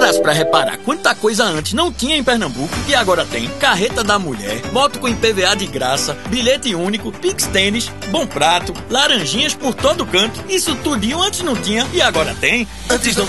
parasse pra reparar quanta coisa antes não tinha em Pernambuco e agora tem: carreta da mulher, moto com IPVA de graça, bilhete único, Pix Tênis, Bom Prato, laranjinhas por todo canto. Isso tudinho antes não tinha e agora tem. Antes não